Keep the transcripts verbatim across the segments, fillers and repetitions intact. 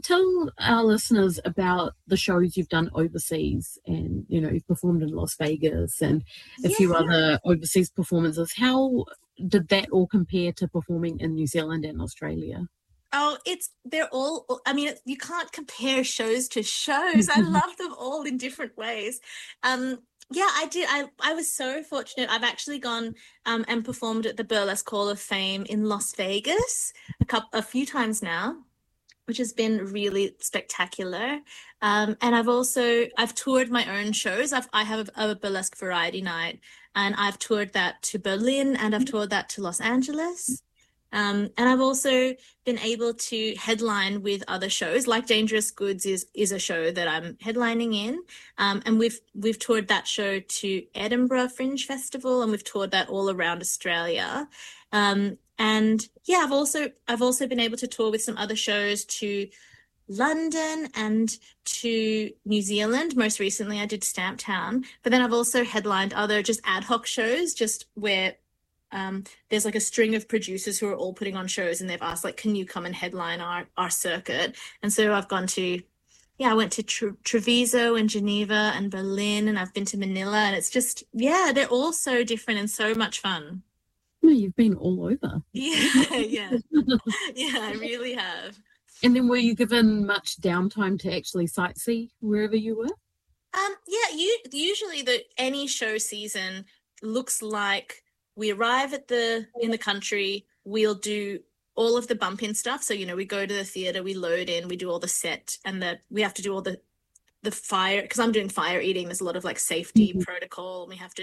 tell our listeners about the shows you've done overseas and, you know, you've performed in Las Vegas and a few Yeah. other overseas performances. How did that all compare to performing in New Zealand and Australia? Oh, it's they're all. I mean, you can't compare shows to shows. I love them all in different ways. Um, yeah, I did. I I was so fortunate. I've actually gone um and performed at the Burlesque Hall of Fame in Las Vegas a couple a few times now, which has been really spectacular. Um, and I've also I've toured my own shows. I've I have a, a burlesque variety night, and I've toured that to Berlin, and I've toured that to Los Angeles. Um, and I've also been able to headline with other shows, like Dangerous Goods is is a show that I'm headlining in, um, and we've we've toured that show to Edinburgh Fringe Festival, and we've toured that all around Australia. Um, and yeah, I've also I've also been able to tour with some other shows to London and to New Zealand. Most recently, I did Stamptown, but then I've also headlined other just ad hoc shows, just where um, there's like a string of producers who are all putting on shows, and they've asked like, can you come and headline our our circuit? And so I've gone to, yeah, I went to Tre- Treviso and Geneva and Berlin, and I've been to Manila, and it's just, yeah, they're all so different and so much fun. No, you've been all over. Yeah, yeah, yeah, I really have. And then were you given much downtime to actually sightsee wherever you were? Um, yeah, you usually the any show season looks like we arrive at the in the country, we'll do all of the bump in stuff. So, you know, we go to the theater, we load in, we do all the set, and the we have to do all the the fire, because I'm doing fire eating. There's a lot of like safety Mhm. protocol. We have to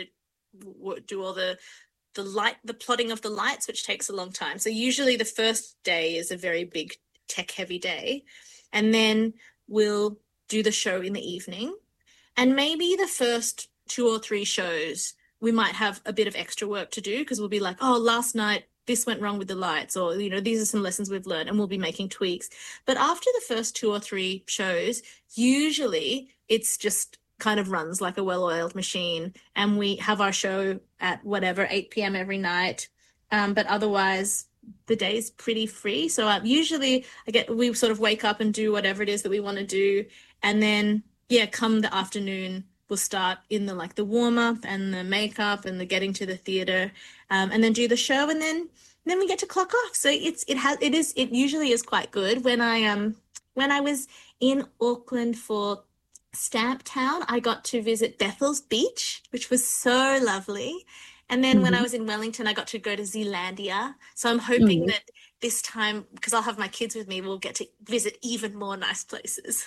w- do all the the light, the plotting of the lights, which takes a long time. So usually the first day is a very big tech heavy day, and then we'll do the show in the evening, and maybe the first two or three shows we might have a bit of extra work to do, because we'll be like, oh, last night this went wrong with the lights, or, you know, these are some lessons we've learned, and we'll be making tweaks. But after the first two or three shows, usually it's just kind of runs like a well-oiled machine, and we have our show at whatever eight p.m. every night. Um, but otherwise, the day's pretty free. So uh, usually I get we sort of wake up and do whatever it is that we want to do, and then yeah, come the afternoon, we'll start in the like the warm up and the makeup and the getting to the theater, um, and then do the show, and then then we get to clock off. So it's it has it is it usually is quite good. When I um when I was in Auckland for Stamptown, I got to visit Bethel's Beach, which was so lovely. And then when I Mhm. was in Wellington, I got to go to Zealandia. So I'm Oh, hoping yeah. that this time, because I'll have my kids with me, we'll get to visit even more nice places.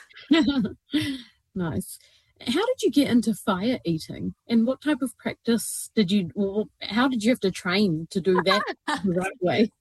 Nice. How did you get into fire eating? And what type of practice did you, or how did you have to train to do that the right way?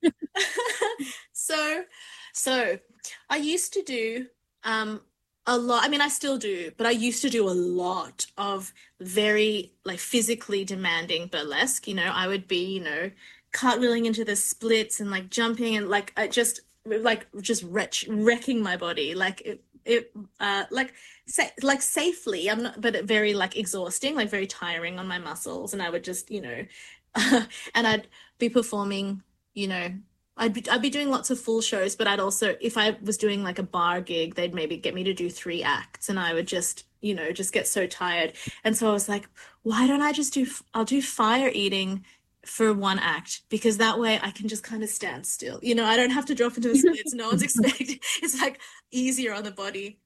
so, so I used to do um a lot. I mean, I still do, but I used to do a lot of very like physically demanding burlesque. You know, I would be, you know, cartwheeling into the splits and like jumping and like I just like just wretch, wrecking my body. Like it, it uh like sa like safely. I'm not, but very like exhausting, like very tiring on my muscles. And I would just, you know, and I'd be performing, you know, I'd be I'd be doing lots of full shows, but I'd also, if I was doing like a bar gig, they'd maybe get me to do three acts, and I would just, you know, just get so tired. And so I was like, why don't I just do, I'll do fire eating for one act, because that way I can just kind of stand still. You know, I don't have to drop into the splits. No one's expecting. It's like easier on the body.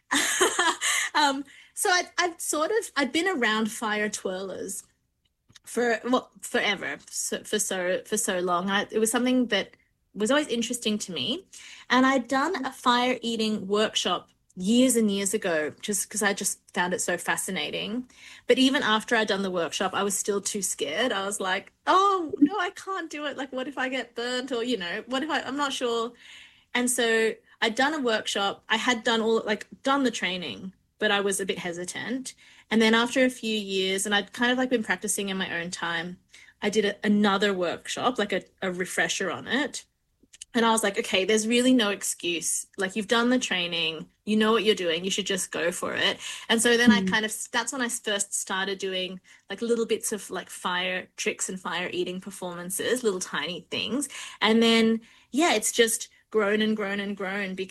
um, so I I've sort of I've been around fire twirlers for well forever, so, for so for so long. I, it was something that was always interesting to me, and I'd done a fire eating workshop years and years ago, just because I just found it so fascinating. But even after I'd done the workshop, I was still too scared. I was like, oh no, I can't do it. Like, what if I get burnt, or, you know, what if I, I'm not sure. And so I'd done a workshop. I had done all like done the training, but I was a bit hesitant. And then after a few years, and I'd kind of like been practicing in my own time, I did a, another workshop, like a, a refresher on it. And I was like, okay, there's really no excuse. Like, you've done the training, you know what you're doing, you should just go for it. And so then I Mm. kind of, that's when I first started doing like little bits of like fire tricks and fire eating performances, little tiny things. And then, yeah, it's just grown and grown and grown because